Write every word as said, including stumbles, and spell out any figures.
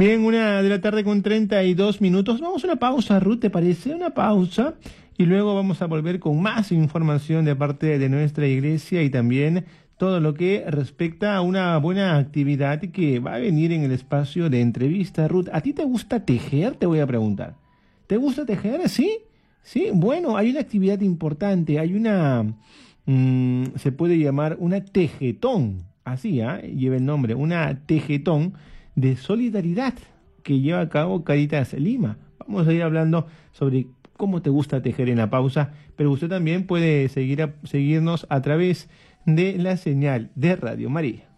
Bien, una de la tarde con treinta y dos minutos. Vamos a una pausa, Ruth, ¿te parece? Una pausa. Y luego vamos a volver con más información de parte de nuestra iglesia y también todo lo que respecta a una buena actividad que va a venir en el espacio de entrevista. Ruth, ¿a ti te gusta tejer? Te voy a preguntar. ¿Te gusta tejer? ¿Sí? Sí, bueno, hay una actividad importante. Hay una, mmm, se puede llamar una tejetón. Así, ¿eh? Lleva el nombre. Una tejetón de solidaridad que lleva a cabo Caritas Lima. Vamos a ir hablando sobre cómo te gusta tejer en la pausa, pero usted también puede seguir a, seguirnos a través de la señal de Radio María.